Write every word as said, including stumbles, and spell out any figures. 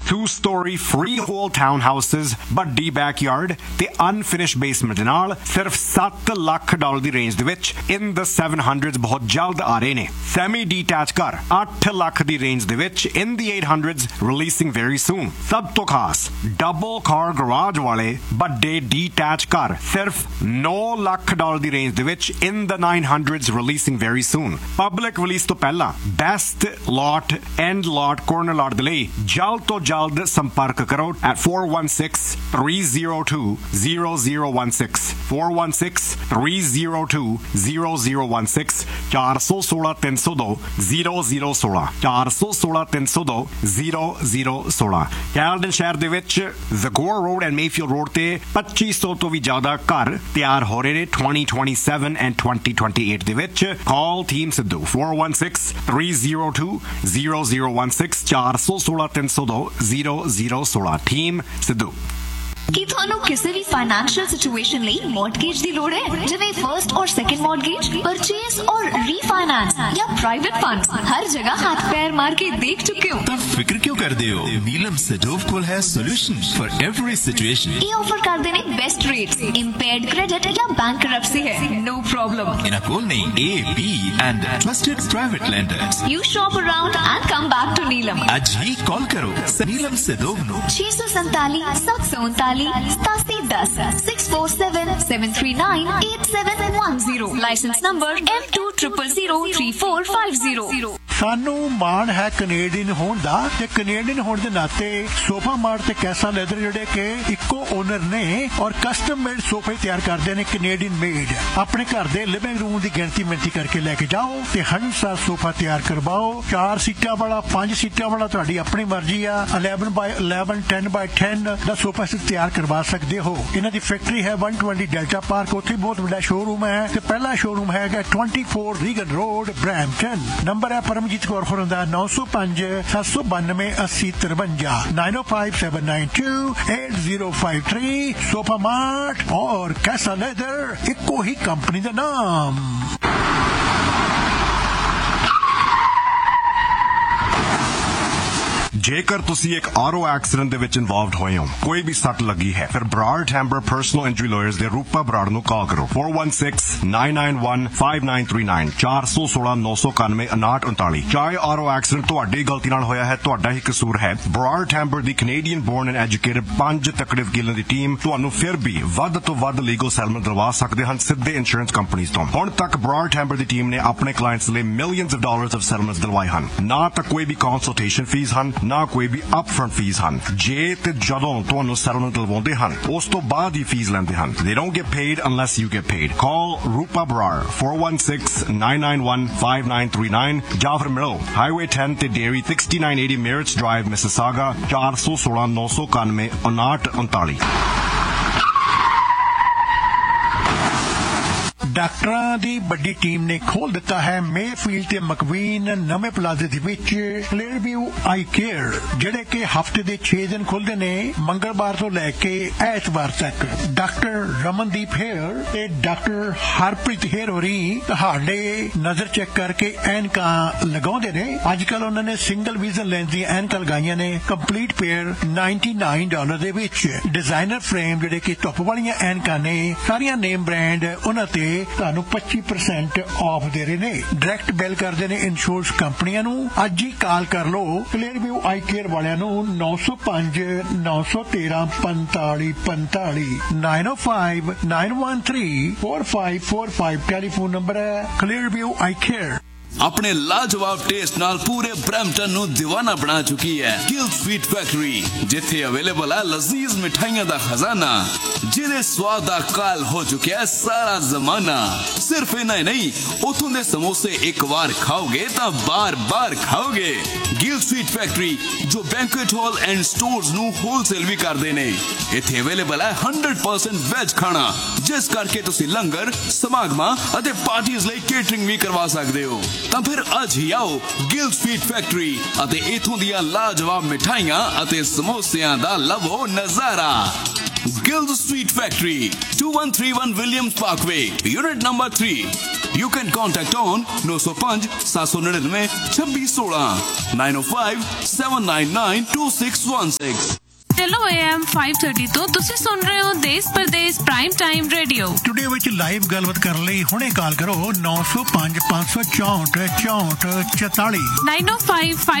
two story freehold townhouses, ਵੱਡੀ backyard ਤੇ unfinished basement ਦੇ ਨਾਲ ਸਿਰਫ ਸੱਤ ਲੱਖ ਡਾਲਰ ਦੀ ਰੇਂਜ ਦੇ ਵਿੱਚ in the seven hundreds ਬਹੁਤ ਜਲਦ ਆ ਰਹੇ ਨੇ। semi detached ਘਰ ਅੱਠ ਲੱਖ ਦੀ ਰੇਂਜ ਦੇ ਵਿੱਚ in the eight hundreds releasing very soon। ਸਭ ਤੋਂ ਖਾਸ double car garage ਵਾਲੇ ਵੱਡੇ detached ਘਰ ਸਿਰਫ ਨੌ ਲੱਖ ਡਾਲਰ ਦੀ ਰੇਂਜ ਦੇ ਵਿੱਚ in the nine hundreds releasing very soon। public release ਤੋਂ ਪਹਿਲਾਂ best lot end lot corner lot ਦੇ ਲਈ ਜਲਦ ਤੋਂ ਜਲਦ ਸੰਪਰਕ ਕਰੋ at four one six, three zero two, zero zero one six four one six, three zero two, zero zero one six four one six, three zero two, zero zero one six four one six, three zero two, zero zero one six। Caledon ਸ਼ਹਿਰ ਦੇ ਵਿੱਚ ਜ਼ਗੋਰ road and Mayfield road ਤੇ ਪੱਚੀ ਸੌ ਤੋਂ ਵੀ ਜ਼ਿਆਦਾ ਘਰ ਤਿਆਰ ਹੋ ਰਹੇ ਨੇ twenty twenty-seven and twenty twenty-eight ਦੇ ਵਿੱਚ। ਕਾਲ team Sidhu four one six, three zero two, zero zero one six four one six, three zero two, zero zero one six team Sidhu. ਕੀ ਤੁਹਾਨੂੰ ਕਿਸੇ ਵੀ ਫਾਈਨੈਂਸ਼ੀਅਲ ਸਿਚੁਏਸ਼ਨ ਲਈ ਮੌਰਗੇਜ ਦੀ ਲੋੜ ਹੈ, ਜਿਵੇਂ ਫਰਸਟ ਔਰ second mortgage, purchase ਔਰ ਰੀਫਾਈਨੈਂਸ ਜਾਂ ਪ੍ਰਾਈਵੇਟ ਫੰਡਸ? ਹਰ ਜਗ੍ਹਾ ਹੱਥ ਪੈਰ ਮਾਰ ਕੇ ਦੇਖ ਚੁੱਕੇ ਹੋ ਤਾਂ ਫਿਕਰ ਕਿਉਂ ਕਰਦੇ ਹੋ? ਨੀਲਮ ਸੈਡੋਵ ਕੋਲ ਹੈ ਸੋਲੂਸ਼ਨ ਫॉर एवरी ਸਿਚੁਏਸ਼ਨ। ਇਹ ਆਫਰ ਕਰਦੇ ਨੇ ਬੈਸਟ ਰੇਟਸ, ਇੰਪੇਅਰਡ ਕ੍ਰੈਡਿਟ ਜਾਂ ਬੈਂਕਰਪਸੀ ਹੈ, ਨੋ ਪ੍ਰੋਬਲਮ। ਇਹਨਾਂ ਕੋਲ ਨੇ A, B and trusted private lenders। You shop around and come back to Neelam। ਅੱਜ ਹੀ ਕਾਲ ਕਰੋ ਨੀਲਮ ਸੈਡੋਵ ਨੂੰ ਛੇ ਸੌ ਸੰਤਾਲੀ ਸੱਤ ਸੌ ਉਨਤਾਲੀ ਸਤਾਸੀ ਦਸ six four seven, seven three nine, eight seven one zero। Licence number M two zero zero zero three four five zero। ਸਾਨੂੰ ਮਾਣ ਹੈ ਕੈਨੇਡੀਅਨ ਹੋਣ ਦਾ ਤੇ ਕੈਨੇਡੀਅਨ ਹੋਣ ਦੇ ਨਾਤੇ ਸੋਫਾ ਮਾਰਟ ਤੇ ਕੈਸਾ ਲੈਦਰ ਜਿਹੜੇ ਕਿ ਇੱਕੋ ਓਨਰ ਨੇ ਔਰ ਕਸਟਮ ਮੇਡ ਸੋਫੇ ਤਿਆਰ ਕਰਦੇ ਨੇ ਕੈਨੇਡੀਅਨ ਮੇਡ। ਆਪਣੇ ਘਰ ਦੇ ਲਿਵਿੰਗ ਰੂਮ ਦੀ ਗਿਣਤੀ ਮਿਣਤੀ ਕਰਕੇ ਲੈ ਕੇ ਜਾਓ ਤੇ ਹੰਸਾ ਸੋਫਾ ਤਿਆਰ ਕਰਵਾਓ। ਚਾਰ ਸੀਟਾਂ ਵਾਲਾ, ਪੰਜ ਸੀਟਾਂ ਵਾਲਾ ਤੁਹਾਡੀ ਆਪਣੀ ਮਰਜ਼ੀ ਆ। eleven by eleven, ten by ten the sofa ਸਿਰ ਤਿਆਰ ਕਰਵਾ ਸਕਦੇ ਹੋ। ਇਹਨਾਂ ਦੀ ਫੈਕਟਰੀ ਹੈ one twenty ਡੈਲਟਾ ਪਾਰਕ, ਉੱਥੇ ਬਹੁਤ ਵੱਡਾ ਸ਼ੋਰੂਮ ਹੈ ਤੇ ਪਹਿਲਾ ਸ਼ੋਰੂਮ ਹੈਗਾ twenty-four Reagan road Brampton. Number ਹੈ ਪਰਮਜੀਤ ਕੌਰ ਹੋਰਾਂ ਦਾ ਨੌ ਸੌ ਪੰਜ ਸੱਤ ਸੌ ਬਾਨਵੇਂ ਅੱਸੀ ਤਰਵੰਜਾ nine oh five, seven nine two, eight zero five three। Sofa mart ਔਰ ਕੈਸਾ ਲੈਦਰ ਇੱਕੋ ਹੀ ਕੰਪਨੀ ਦਾ ਨਾਮ। ਜੇਕਰ ਤੁਸੀਂ ਇੱਕ ਆਟੋ ਐਕਸੀਡੈਂਟ ਦੇ ਵਿੱਚ ਇਨਵੋਲਵਡ ਹੋਏ ਹੋ, ਕੋਈ ਵੀ ਸੱਟ ਲੱਗੀ ਹੈ, ਫਿਰ ਬਰਾੜ ਟੈਂਬਰ ਪਰਸਨਲ ਇੰਜਰੀ ਲਾਇਰਸ ਦੇ ਰੂਪਾ ਬਰਾੜ ਨੂੰ ਕਾਲ ਕਰੋ four one six, nine nine one, five nine three nine four one six, nine nine one, five nine three nine। ਚਾਹੇ ਆਟੋ ਐਕਸੀਡੈਂਟ ਤੁਹਾਡੀ ਗਲਤੀ ਨਾਲ ਹੋਇਆ ਹੈ, ਤੁਹਾਡਾ ਹੀ ਕਸੂਰ ਹੈ, ਬਰਾੜ ਟੈਂਬਰ ਦੀ ਕੈਨੇਡੀਅਨ ਬੋਰਨ ਐਂਡ ਐਜੂਕੇਟਡ ਪੰਜ ਤਕੜੇ ਵਕੀਲਾਂ ਦੀ ਟੀਮ ਤੁਹਾਨੂੰ ਫਿਰ ਵੀ ਵੱਧ ਤੋਂ ਵੱਧ ਲੀਗਲ ਸੈਟਲਮੈਂਟ ਦਿਲਵਾ ਸਕਦੇ ਹਨ ਸਿੱਧੇ ਇੰਸ਼ੋਰੈਂਸ ਕੰਪਨੀਆਂ ਤੋਂ। ਹੁਣ ਤੱਕ ਬਰਾੜ ਟੈਂਬਰ ਦੀ ਟੀਮ ਨੇ ਆਪਣੇ ਕਲਾਇੰਟਸ ਲਈ ਮਿਲੀਅਨਸ ਆਫ ਡਾਲਰਸ ਆਫ ਸੈਟਲਮੈਂਟਸ ਦਿਲਵਾਏ ਹਨ। ਨਾ ਤਾਂ ਕੋਈ ਵੀ ਕੰਸਲਟੇਸ਼ਨ ਫੀਸ ਹਨ, ਨਾ ਕੋਈ ਵੀ upfront fees ਹਨ। ਜੇ ਤੇ ਜਦੋਂ ਤੁਹਾਨੂੰ ਸੈਟਲਮੈਂਟ ਦਿਲਵਾਉਂਦੇ ਹਨ, ਉਸ ਤੋਂ ਬਾਅਦ ਹੀ ਫੀਸ ਲੈਂਦੇ ਹਨ। They don't get paid unless you get paid। Call Rupa Brar four one six, nine nine one, five nine three nine ਜਾਂ ਫਿਰ ਮਿਲੋ Highway ten ਤੇ Dairy sixty-nine eighty Merritt's Drive, Mississauga four one six, nine nine one, five nine three nine। ਡਾਕਟਰਾਂ ਦੀ ਵੱਡੀ team ਨੇ ਖੋਲ ਦਿੱਤਾ ਹੈ ਮੇਫੀਲਡ ਤੇ ਮਕਵੀਨ ਨਵੇਂ ਪਲਾਜ਼ੇ ਦੇ ਵਿੱਚ ਕਲੇਅਰਵਿਊ ਆਈ ਕੇਅਰ, ਜਿਹੜੇ ਕਿ ਹਫਤੇ ਦੇ ਛੇ ਦਿਨ ਖੁੱਲਦੇ ਨੇ, ਮੰਗਲਵਾਰ ਤੋਂ ਲੈ ਕੇ ਐਤਵਾਰ ਤੱਕ। ਡਾਕਟਰ ਰਮਨਦੀਪ ਹੇਅਰ ਤੇ ਡਾਕਟਰ ਹਰਪ੍ਰੀਤ ਹੇਅਰ ਹੋਰੀ ਤੁਹਾਡੇ ਨਜ਼ਰ ਚੈੱਕ ਕਰਕੇ ਐਨਕਾਂ ਲਗਾਉਂਦੇ ਨੇ। ਅੱਜ ਕੱਲ ਉਹਨਾਂ ਨੇ ਸਿੰਗਲ ਵਿਜ਼ਨ ਲੈਂਸ ਦੀਆਂ ਐਨਕਾਂ ਲਗਾਈਆਂ ਨੇ, ਕੰਪਲੀਟ ਪੇਅਰ ninety-nine ਡਾਲਰ ਦੇ ਵਿੱਚ। ਡਿਜ਼ਾਈਨਰ ਫਰੇਮ ਜਿਹੜੇ ਕਿ ਧੁੱਪ ਵਾਲੀਆਂ ਐਨਕਾਂ ਨੇ, ਸਾਰੀਆਂ ਨੇਮ ਬ੍ਰਾਂਡ, ਉਹਨਾਂ ਤੇ ਤੁਹਾਨੂੰ twenty percent ਆਫ ਦੇ ਰਹੇ ਨੇ। ਡਾਇਰੈਕਟ ਬਿਲ ਕਰਦੇ ਨੇ ਇੰਸ਼ੋਰੈਂਸ ਕੰਪਨੀਆਂ ਨੂੰ। ਅੱਜ ਹੀ ਕਾਲ ਕਰ ਲਓ ਕਲੇਅਰਵਿਊ ਆਈ ਕੇਅਰ ਵਾਲਿਆਂ ਨੂੰ nine oh five, nine one three, forty-five forty-five nine oh five, nine one three, four five four five telephone number ਹੈ ਕਲੇਅਰਵਿਊ ਆਈ ਕੇਅਰ। ਆਪਣੇ ਲਾਜਵਾਬ ਟੇਸਟ ਨਾਲ ਪੂਰੇ ਬ੍ਰੈਂਪਟਨ ਨੂੰ دیਵਾਨਾ ਬਣਾ ਚੁੱਕੀ ਹੈ ਗਿਲ ਸਵੀਟ ਫੈਕਟਰੀ, ਜਿੱਥੇ ਅਵੇਲੇਬਲ ਹੈ ਲਜ਼ੀਜ਼ ਮਿਠਾਈਆਂ ਦਾ ਖਜ਼ਾਨਾ, ਜਿਹਦੇ ਸਵਾਦ ਦਾ ਕਾਲ ਹੋ ਚੁੱਕਿਆ ਸਾਰਾ ਜ਼ਮਾਨਾ। ਸਿਰਫ ਇਨਾ ਹੀ ਨਹੀਂ, ਉਥੋਂ ਦੇ ਸਮੋਸੇ ਇੱਕ ਵਾਰ ਖਾਓਗੇ ਤਾਂ ਬਾਰ-ਬਾਰ ਖਾਓਗੇ। ਗਿਲ ਸਵੀਟ ਫੈਕਟਰੀ ਜੋ ਬੈਂਕੁਏਟ ਹਾਲ ਐਂਡ ਸਟੋਰਸ ਨੂੰ ਹੋਲਸੇਲ ਵੀ ਕਰਦੇ ਨੇ। ਇੱਥੇ ਅਵੇਲੇਬਲ ਹੈ one hundred percent ਵੈਜ ਖਾਣਾ, ਜਿਸ ਕਰਕੇ ਤੁਸੀਂ ਲੰਗਰ, ਸਮਾਗਮਾਂ ਅਤੇ ਪਾਰਟੀਆਂ ਲਈ ਕੇਟਰਿੰਗ ਵੀ ਕਰਵਾ ਸਕਦੇ ਹੋ। ਤਾਂ ਫਿਰ ਅੱਜ ਹੀ ਆਓ ਗਿਲਡ ਸਵੀਟ ਫੈਕਟਰੀ ਅਤੇ ਇਥੋਂ ਦੀਆਂ ਲਾਜਵਾਬ ਮਿਠਾਈਆਂ ਅਤੇ ਸਮੋਸਿਆਂ ਦਾ ਲਵੋ ਨਜ਼ਾਰਾ। Guild Sweet Factory, twenty-one thirty-one Williams Parkway, Unit number three. You can contact on nine oh five, seven nine nine, two six one six, nine oh five, seven nine nine, two six one six. ਚਲੋ A M five thirty ਤੋਂ ਤੁਸੀਂ ਸੁਣ ਰਹੇ ਹੋ ਦੇਸ਼ Pradesh prime time radio. Today ਵਿੱਚ live ਗੱਲਬਾਤ ਕਰਨ ਲਈ ਹੁਣੇ ਕਾਲ ਕਰੋ nine oh five, five four four, four four four four four four four. nine oh five, five